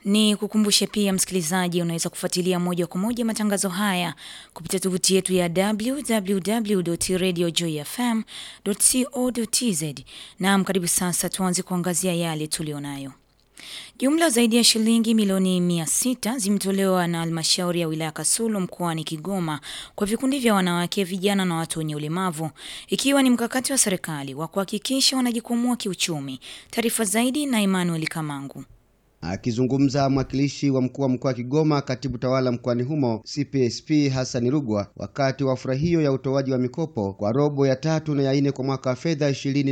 Ni kukumbushe pia msikilizaji, unaweza kufuatilia moja kwa moja matangazo haya kupitia tovuti yetu ya www.radiojoyfm.co.tz. Na karibu sasa tuanze kuangazia yale tulionayo. Jumla zaidi ya shilingi milioni 600 zimetolewa na halmashauri ya wilaya Kasulu mkoani Kigoma kwa vikundi vya wanawake, vijana na watu wenye ulemavu, ikiwa ni mkakati wa serikali wa kuhakikisha wanajikwamua kiuchumi. Taarifa zaidi na Emmanuel Kamangu. Akizungumza mwakilishi wa mkuu wa mkoa wa Kigoma, katibu tawala mkoani humo CPSP Hassan Rugwa, wakati wa furaha hiyo ya utoaji wa mikopo kwa robo ya 3 na ya 4 kwa mwaka wa fedha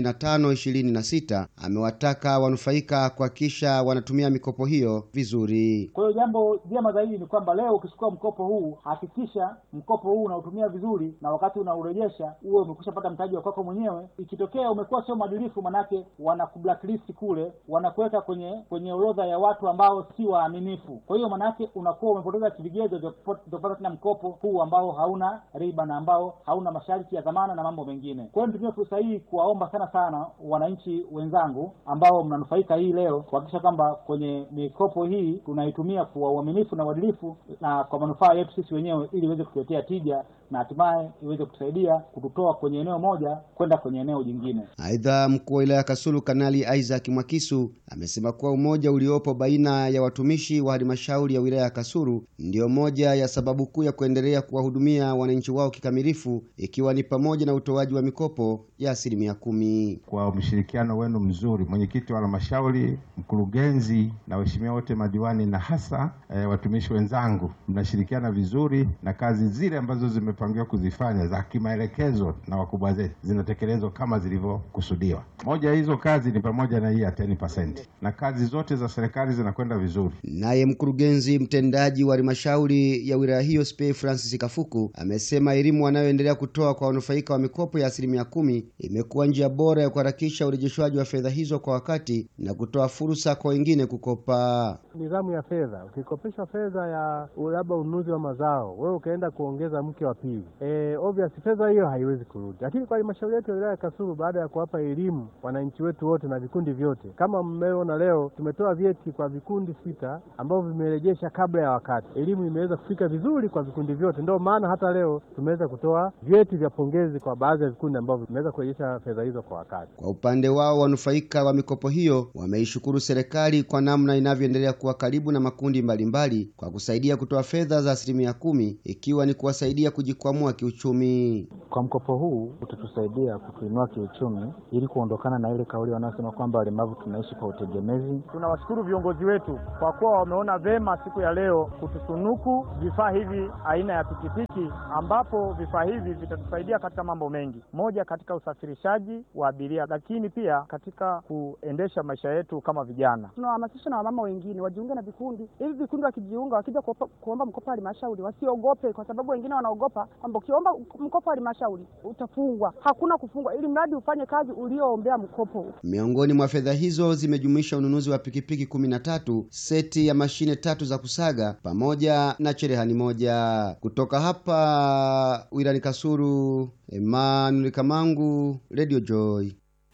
25-26, amewataka wanufaika kuhakikisha wanatumia mikopo hiyo vizuri. Kwa hiyo jambo jema zaidi ni kwamba leo ukichukua mkopo huu, hakikisha mkopo huu unautumia vizuri, na wakati unaurejesha uwe umekushapata mtaji wako mwenyewe. Ikitokea umekuwa sio mwadilifu, manake wanakublacklist kule, wanakuweka kwenye orodha ya watu ambao si waaminifu. Kwa hiyo manake unakuwa umepoteza kigezo cha kupata tena mkopo huu ambao hauna riba na ambao hauna masharti ya dhamana na mambo mengine. Kwa hiyo nitumie fursa hii kuwaomba sana wananchi wenzangu ambao mnanufaika hii leo, kuhakikisha kwamba kwenye mikopo hii tunaitumia kwa uaminifu na uadilifu na kwa manufaa yetu sisi wenyewe, ili iweze kutuletea tija na hatimaye iweze kutusaidia kututoa kwenye eneo moja kwenda kwenye eneo jingine. Aidha, mkuu wa wilaya Kasulu Kanali Isaac Mwakisu amesema kuwa umoja uliopo baina ya watumishi wa halmashauri ya wilaya Kasulu ndio moja ya sababu kuu ya kuendelea kuwahudumia wananchi wao kikamilifu, ikiwa ni pamoja na utoaji wa mikopo ya 10%. Kwa mshirikiano wenu mzuri, mwenyekiti wa halmashauri, mkurugenzi na waheshimiwa wote madiwani na hasa watumishi wenzangu, mnashirikiana vizuri na kazi zile ambazo zimepangiwa kuzifanya za kimaelekezo na wakubwa zetu zinatekelezwa kama zilivyokusudiwa. Moja ya hizo kazi ni pamoja na hii ya 10%, na kazi zote za serikali zinakwenda vizuri. Naye mkurugenzi mtendaji wa halmashauri ya wilaya hiyo Spe Francis Kafuku amesema elimu wanayoendelea kutoa kwa wanufaika wa mikopo ya 10% imekuwa njia bora ya kuharakisha urejeshwaji wa fedha hizo kwa wakati na kutoa fursa kwa wengine kukopa. Nidhamu ya fedha, ukikopesha fedha ya labda ununuzi wa mazao, wewe ukaenda kuongeza mke wa pili, obvious fedha hiyo haiwezi kurudi. Lakini kwa halmashauri yetu ya wilaya Kasulu, baada ya kuwapa elimu wananchi wetu wote na vikundi vyote, kama mmeona leo tumetoa vyeti kwa vikundi 6 ambavyo vimerejesha kabla ya wakati. Elimu imeweza kufika vizuri kwa vikundi vyote, ndio maana hata leo tumeweza kutoa vyeti vya pongezi kwa baadhi ya vikundi ambavyo vimeweza kurejesha fedha hizo kwa wakati. Kwa upande wao, wanufaika wa mikopo hiyo wameishukuru serikali kwa namna inavyoendelea kuwa karibu na makundi mbalimbali kwa kusaidia kutoa fedha za 10%, ikiwa ni kuwasaidia kujikwamua kiuchumi. Kwa mkopo huu utatusaidia kutuinua kiuchumi ili kuondokana na ile kauli wanasema kwamba walemavu tunaishi kwa utegemezi. Tunawashukuru viongozi wetu kwa kuwa wameona vema siku ya leo kutusunuku vifaa hivi aina ya pikipiki, ambapo vifaa hivi vitatusaidia katika mambo mengi. Moja, katika usafirishaji wa abiria, lakini pia katika kuendesha maisha yetu kama vijana. Tunawahamasisha na wamama wengine wajiunge na vikundi. Hivi vikundi wakijiunga, wakija kuomba mkopo wa halmashauri, wasiogope, kwa sababu wengine wanaogopa kwamba ukiomba mkopo wa halmashauri utafungwa. Hakuna kufungwa, ili mradi ufanye kazi ulioombea mkopo. Miongoni mwa fedha hizo zimejumuisha ununuzi wa pikipiki 13, seti ya mashine 3 za kusaga pamoja na cherehani moja. Kutoka hapa wilani Kasulu, Emmanuel Kamangu, Radio Joy.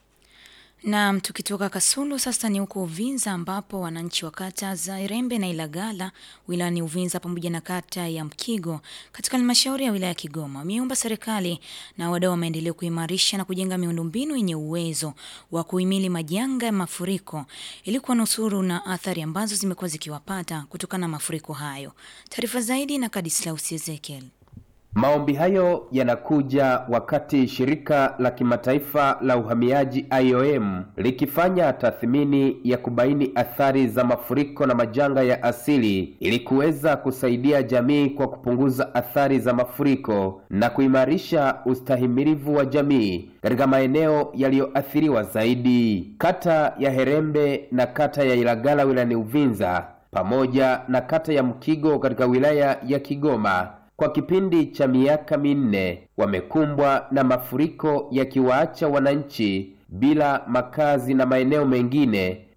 Na tukitoka Kasulu sasa ni huko Uvinza, ambapo wananchi wa kata za Irembe na Ilagala wilani Uvinza pamoja na kata ya Mkigo katika halmashauri ya wilaya Kigoma wameomba serikali na wadau wa maendeleo kuimarisha na kujenga miundombinu yenye uwezo wa kuhimili majanga ya mafuriko ili kuwanusuru na athari ambazo zimekuwa zikiwapata kutokana na mafuriko hayo. Taarifa zaidi na Kadislaus Ezekiel. Maombi hayo yanakuja wakati shirika la kimataifa la uhamiaji IOM likifanya tathmini ya kubaini athari za mafuriko na majanga ya asili ili kuweza kusaidia jamii kwa kupunguza athari za mafuriko na kuimarisha ustahimilivu wa jamii katika maeneo yaliyoathiriwa zaidi. Kata ya Herembe na kata ya Ilagala wilayani Uvinza pamoja na kata ya Mkigo katika wilaya ya Kigoma kwa kipindi cha miaka 4 wamekumbwa na mafuriko yakiwaacha wananchi bila makazi na maeneo mengine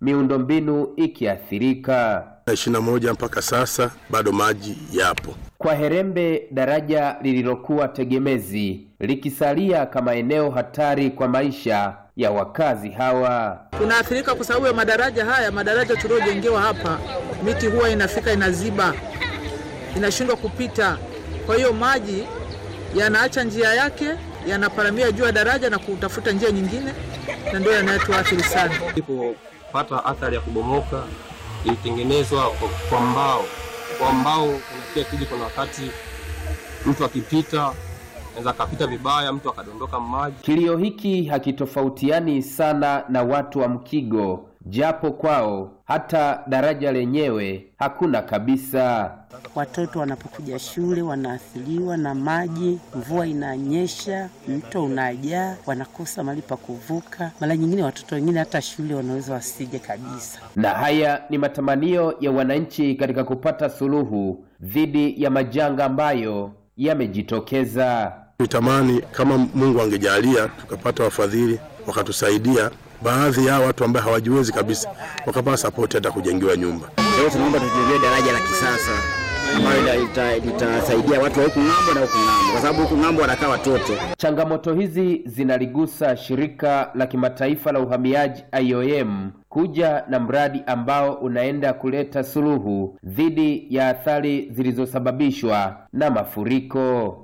miundombinu ikiathirika. 21 mpaka sasa bado maji yapo. Kwa Herembe, daraja lililokuwa tegemezi likisalia kama eneo hatari kwa maisha ya wakazi hawa. Tunaathirika kwa sababu ya madaraja tuliojengewa hapa, miti huwa inafika inaziba, inashindwa kupita. Kwa hiyo maji yanaacha njia yake, yanaparamia juu ya daraja na kutafuta njia nyingine, na ndio yanayotuathiri sana. Ilipopata athari ya kubomoka, ilitengenezwa kwa mbao. Kwa mbao unafikia kiji, kuna wakati mtu akipita anaweza kapita vibaya, mtu akadondoka maji. Kilio hiki hakitofautiani sana na watu wa Mkigo, japo kwao hata daraja lenyewe hakuna kabisa. Watoto wanapokuja shule wanaathiriwa na maji, mvua inanyesha, mto unajaa, wanakosa mahali pa kuvuka. Mara nyingine watoto wengine hata shule wanaweza wasije kabisa. Na haya ni matamanio ya wananchi katika kupata suluhu dhidi ya majanga ambayo yamejitokeza. Nitamani kama Mungu angejalia tukapata wafadhili wakatusaidia, baadhi ya watu ambao hawajiwezi kabisa wakapata support hata kujengewa nyumba. Leo tunaomba tujengwe daraja la kisasa ambayo itasaidia watu wa huku ng'ambo na huku ng'ambo, kwa sababu huku ng'ambo wanakaa watoto. Changamoto hizi zinaligusa shirika la kimataifa la uhamiaji IOM kuja na mradi ambao unaenda kuleta suluhu dhidi ya athari zilizosababishwa na mafuriko.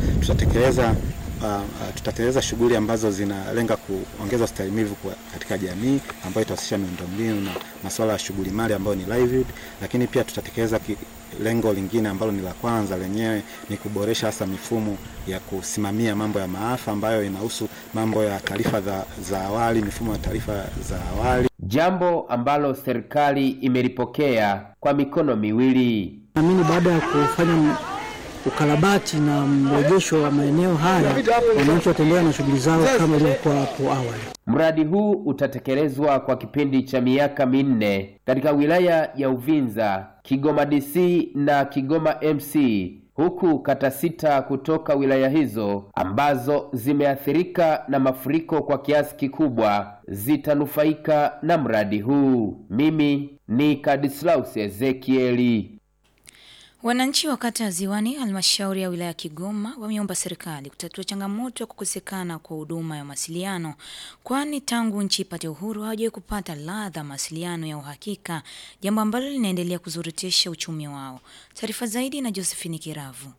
Tutatekeleza shughuli ambazo zinalenga kuongeza ustahimilivu katika jamii, ambayo itahusisha miundombinu na masuala ya shughuli mali ambayo ni livelihood. Lakini pia tutatekeleza lengo lingine ambalo ni la kwanza lenyewe, ni kuboresha hasa mifumo ya kusimamia mambo ya maafa ambayo inahusu mambo ya taarifa za awali, mifumo ya taarifa za awali, jambo ambalo serikali imelipokea kwa mikono miwili. Naamini baada ya kufanya ukarabati na mrejesho wa maeneo haya, wananchi wataendelea na shughuli zao kama ilivyokuwa hapo awali. Mradi huu utatekelezwa kwa kipindi cha miaka 4 katika wilaya ya Uvinza, Kigoma DC na Kigoma MC, huku kata 6 kutoka wilaya hizo ambazo zimeathirika na mafuriko kwa kiasi kikubwa zitanufaika na mradi huu. Mimi ni Kadislaus Ezekieli. Wananchi wa kata ya Ziwani, halmashauri ya wilaya Kigoma, wameomba serikali kutatua changamoto ya kukosekana kwa huduma ya mawasiliano, kwani tangu nchi ipate uhuru hawajawahi kupata ladha mawasiliano ya uhakika, jambo ambalo linaendelea kuzurutisha uchumi wao. Taarifa zaidi na Josephine Kiravu.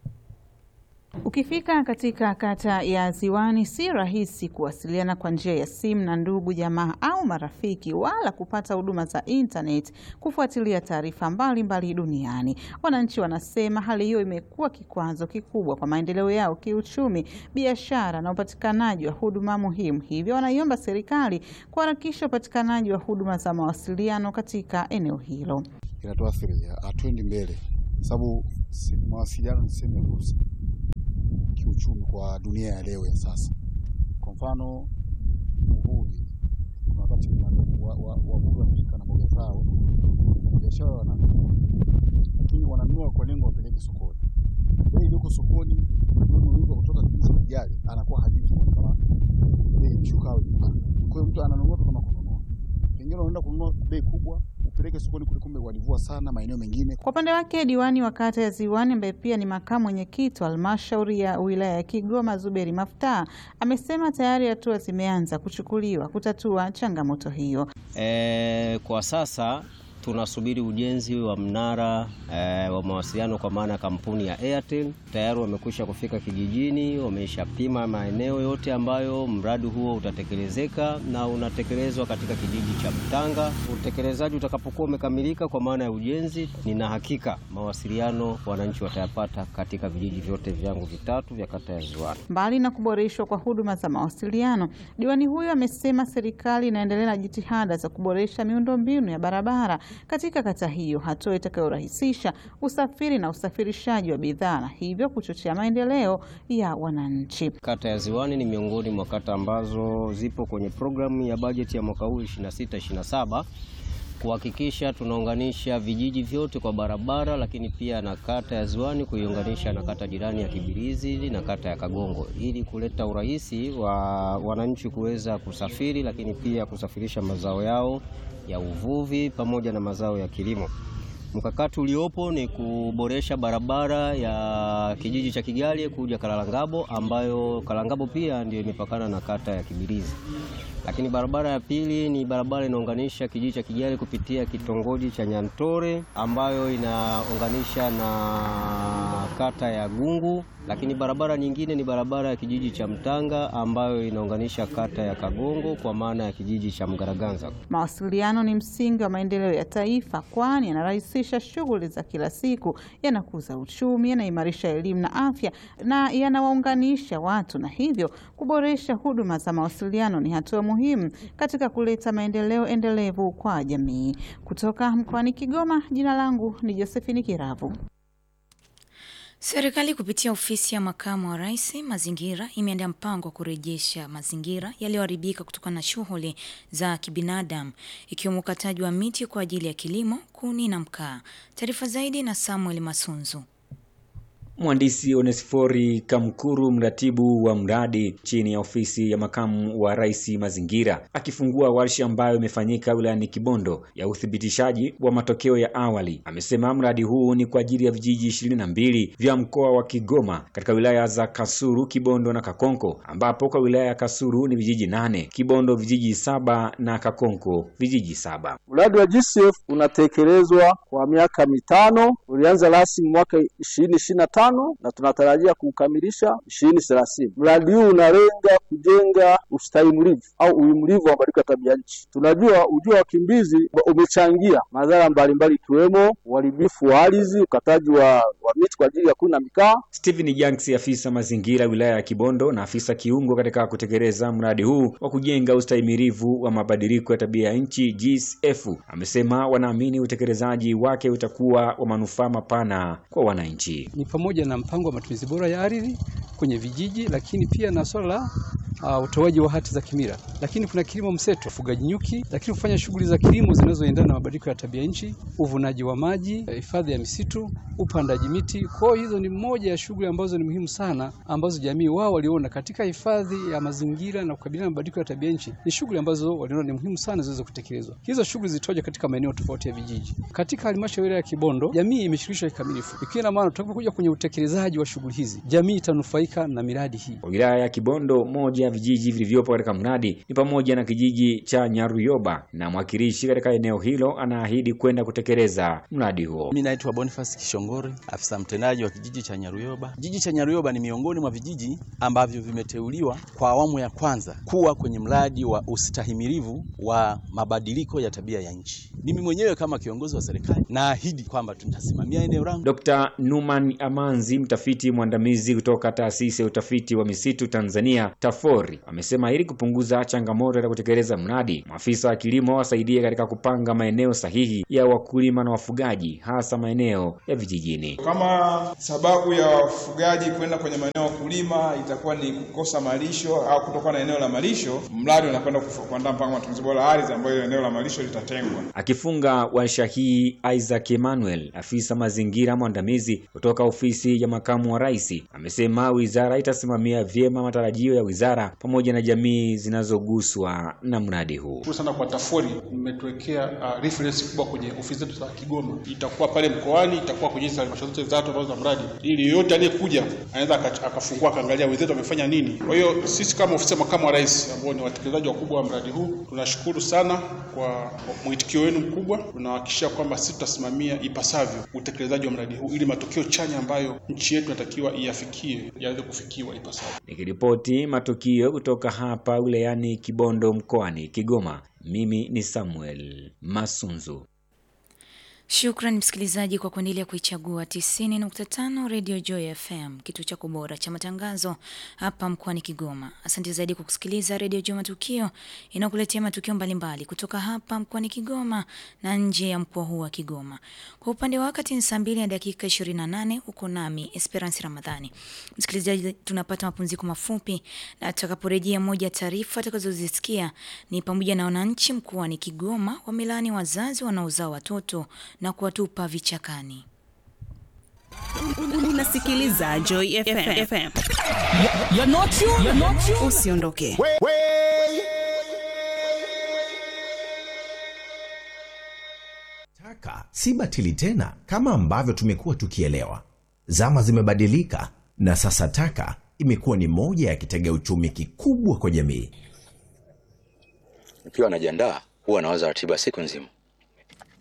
Ukifika katika kata ya Ziwani si rahisi kuwasiliana kwa njia ya simu na ndugu, jamaa au marafiki, wala kupata huduma za internet kufuatilia taarifa mbalimbali duniani. Wananchi wanasema hali hiyo imekuwa kikwazo kikubwa kwa maendeleo yao kiuchumi, biashara na upatikanaji wa huduma muhimu. Hivyo wanaiomba serikali kuharakisha upatikanaji wa huduma za mawasiliano katika eneo hilo. Inatuathiri, hatuendi mbele sababu mawasiliano ni sehemu ya fursa kiuchumi kwa dunia ya leo ya sasa. Kwa mfano uvuvi, kuna wakati wavuvi wanafika na mboga zao, biashara wananunua, lakini wananunua kwa lengo wapeleke sokoni. Bei iliyoko sokoni, mnunuzi kutoka kijiji kijali anakuwa hajui kama bei imeshuka au imepanda. Kwa hiyo mtu ananunua kama kununua, pengine anaenda kununua bei kubwa upeleke sokoni kule, kumbe walivua sana maeneo mengine. Kwa upande wake, diwani wa kata ya Ziwani ambaye pia ni makamu mwenyekiti wa halmashauri ya wilaya ya Kigoma, Zuberi Maftaa, amesema tayari hatua zimeanza kuchukuliwa kutatua changamoto hiyo. Kwa sasa tunasubiri ujenzi wa mnara wa mawasiliano kwa maana kampuni ya Airtel. Tayari wamekwisha kufika kijijini, wameshapima maeneo yote ambayo mradi huo utatekelezeka na unatekelezwa katika kijiji cha Mtanga. Utekelezaji utakapokuwa umekamilika kwa maana ya ujenzi, nina hakika mawasiliano wananchi watayapata katika vijiji vyote vyangu vitatu vya kata ya Ziwani. Mbali na kuboreshwa kwa huduma za mawasiliano, diwani huyo amesema serikali inaendelea na jitihada za kuboresha miundombinu ya barabara katika kata hiyo, hatua itakayorahisisha usafiri na usafirishaji wa bidhaa na hivyo kuchochea maendeleo ya wananchi. Kata ya Ziwani ni miongoni mwa kata ambazo zipo kwenye programu ya bajeti ya mwaka huu 26-27 kuhakikisha tunaunganisha vijiji vyote kwa barabara, lakini pia na kata ya Ziwani kuiunganisha na kata jirani ya Kibirizi na kata ya Kagongo, ili kuleta urahisi wa wananchi kuweza kusafiri, lakini pia kusafirisha mazao yao ya uvuvi pamoja na mazao ya kilimo. Mkakati uliopo ni kuboresha barabara ya kijiji cha Kigali kuja Kalangabo, ambayo Kalangabo pia ndio imepakana na kata ya Kibirizi. Lakini barabara ya pili ni barabara inaunganisha kijiji cha Kigali kupitia kitongoji cha Nyantore, ambayo inaunganisha na kata ya Gungu. Lakini barabara nyingine ni barabara ya kijiji cha Mtanga, ambayo inaunganisha kata ya Kagongo kwa maana ya kijiji cha Mgaraganza. Mawasiliano ni msingi wa maendeleo ya taifa, kwani yanarahisisha shughuli za kila siku, yanakuza uchumi, yanaimarisha elimu na afya, na yanawaunganisha watu, na hivyo kuboresha huduma za mawasiliano ni hatua muhimu katika kuleta maendeleo endelevu kwa jamii. Kutoka mkoani Kigoma, jina langu ni Josephine Kiravu. Serikali kupitia ofisi ya makamu wa rais mazingira imeandaa mpango wa kurejesha mazingira yaliyoharibika kutokana na shughuli za kibinadamu, ikiwemo ukataji wa miti kwa ajili ya kilimo, kuni na mkaa. Taarifa zaidi na Samuel Masunzu. Mhandisi Onesifori Kamkuru, mratibu wa mradi chini ya ofisi ya makamu wa rais mazingira, akifungua warsha ambayo imefanyika wilayani Kibondo ya uthibitishaji wa matokeo ya awali, amesema mradi huu ni kwa ajili ya vijiji 22 vya mkoa wa Kigoma katika wilaya za Kasulu, Kibondo na Kakonko, ambapo kwa wilaya ya Kasulu ni vijiji 8, Kibondo vijiji 7 na Kakonko vijiji 7. Mradi wa GCF unatekelezwa kwa miaka 5, ulianza rasmi mwaka 2025 na tunatarajia kukamilisha 2030. Mradi huu unalenga kujenga ustahimilivu au uhimilivu wa mabadiliko ya tabia nchi. Tunajua ujio wa wakimbizi umechangia madhara mbalimbali, ikiwemo uharibifu wa ardhi, ukataji wa miti kwa ajili ya kuni na mikaa. Steven Janks, afisa mazingira wilaya ya Kibondo na afisa kiungo katika kutekeleza mradi huu wa kujenga ustahimilivu wa mabadiliko ya tabia nchi GCF, amesema wanaamini utekelezaji wake utakuwa wa manufaa mapana kwa wananchi. Ni pamoja na mpango wa matumizi bora ya ardhi kwenye vijiji, lakini pia na swala la utoaji wa hati za kimila. Lakini kuna kilimo mseto, ufugaji nyuki, lakini kufanya shughuli za kilimo zinazoendana na mabadiliko ya tabia nchi, uvunaji wa maji, hifadhi ya misitu, upandaji miti. Kwa hizo ni moja ya shughuli ambazo ni muhimu sana, ambazo jamii wao waliona katika hifadhi ya mazingira na kukabiliana na mabadiliko ya tabia nchi. Ni shughuli ambazo waliona ni muhimu sana ziweze kutekelezwa. Hizo shughuli zitoje katika maeneo tofauti ya vijiji. Katika halmashauri ya Kibondo, jamii imeshirikishwa kikamilifu. Ikiwa na maana tutakapokuja kwenye utekelezaji wa shughuli hizi, jamii itanufaika na miradi hii. Wilaya ya Kibondo, moja ya vijiji vilivyopo katika mradi ni pamoja na kijiji cha Nyaruyoba, na mwakilishi katika eneo hilo anaahidi kwenda kutekeleza mradi huo. Mimi naitwa Boniface Kishongori, afisa mtendaji wa kijiji cha Nyaruyoba. Kijiji cha Nyaruyoba ni miongoni mwa vijiji ambavyo vimeteuliwa kwa awamu ya kwanza kuwa kwenye mradi wa ustahimilivu wa mabadiliko ya tabia ya nchi. Mimi mwenyewe kama kiongozi wa serikali naahidi kwamba tutasimamia eneo langu. Dr. Numan Amanzi, mtafiti mwandamizi kutoka taasisi ya utafiti wa misitu Tanzania TAFORI, amesema ili kupunguza changamoto za kutekeleza mradi, maafisa wa kilimo wasaidie katika kupanga maeneo sahihi ya wakulima na wafugaji, hasa maeneo ya vijijini. Kama sababu ya wafugaji kwenda kwenye maeneo ya kulima itakuwa ni kukosa malisho au kutokuwa na eneo la malisho, mradi unakwenda kuandaa mpango wa matumizi bora ya ardhi ambayo eneo la malisho litatengwa. Akifunga warsha hii, Isaac Emmanuel, afisa mazingira mwandamizi kutoka ofisi ya makamu wa rais, amesema wizara itasimamia vyema matarajio ya wizara pamoja na jamii zinazoguswa na mradi huu. Kwa sana kwa TAFORI nimetuwekea reference kubwa kwenye ofisi zetu za Kigoma. Itakuwa pale mkoani, itakuwa kwenye halmashauri zote za ambazo za mradi, ili yote aliyekuja anaweza akafungua kaangalia wenzetu wamefanya nini. Kwa hiyo sisi kama ofisi ya makamu wa rais ambao ni watekelezaji wakubwa wa mradi huu, tunashukuru sana kwa mwitikio wenu mkubwa. Tunahakikisha kwamba sisi tutasimamia ipasavyo utekelezaji wa mradi huu ili matokeo chanya ambayo nchi yetu inatakiwa iafikie yaweze kufikiwa ipasavyo. Nikiripoti matukio kutoka hapa wilayani Kibondo mkoani Kigoma, mimi ni Samuel Masunzu. Shukrani msikilizaji kwa kuendelea kuichagua 90.5 Radio Joy FM, kitu chako bora cha matangazo hapa mkoani Kigoma. Asante zaidi kwa kusikiliza Radio Joy Matukio, inakuletea matukio mbalimbali kutoka hapa mkoani Kigoma na nje ya mkoa huu wa Kigoma. Kwa upande wa wakati ni saa 2:28, uko nami Esperance Ramadhani. Msikilizaji, tunapata mapumziko mafupi na tutakaporejea moja taarifa tutakazozisikia ni pamoja na wananchi mkoani Kigoma wamelaani wazazi wanaozaa watoto na kuwatupa vichakani. Unasikiliza Joy FM. You're not you. Usiondoke. Taka si batili tena kama ambavyo tumekuwa tukielewa. Zama zimebadilika na sasa taka imekuwa ni moja ya kitega uchumi kikubwa kwa jamii. Nikiwa najiandaa huwa nawaza ratiba siku nzima.